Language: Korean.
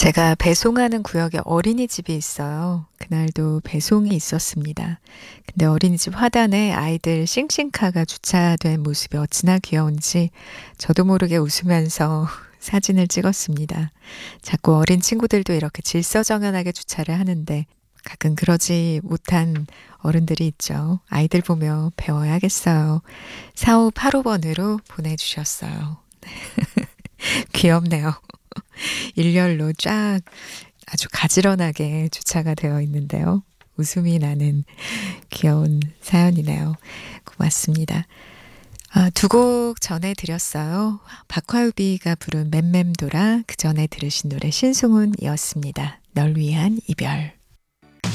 제가 배송하는 구역에 어린이집이 있어요. 그날도 배송이 있었습니다. 근데 어린이집 화단에 아이들 싱싱카가 주차된 모습이 어찌나 귀여운지 저도 모르게 웃으면서 사진을 찍었습니다. 자꾸 어린 친구들도 이렇게 질서정연하게 주차를 하는데 가끔 그러지 못한 어른들이 있죠. 아이들 보며 배워야겠어요. 4585번으로 보내주셨어요. 귀엽네요. 일렬로 쫙 아주 가지런하게 주차가 되어 있는데요. 웃음이 나는 귀여운 사연이네요. 고맙습니다. 두 곡 전에 드렸어요. 박화요비가 부른 맴맴돌아, 그 전에 들으신 노래 신승훈이었습니다. 널 위한 이별.